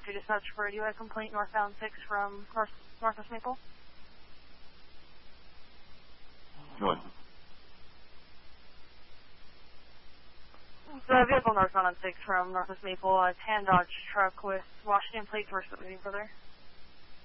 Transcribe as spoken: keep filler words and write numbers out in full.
to dispatch for radio. A complaint northbound six from North Northwest Maple. What? The vehicle northbound on six from Northwest Maple, a tan Dodge truck with Washington plates. We're still waiting for there.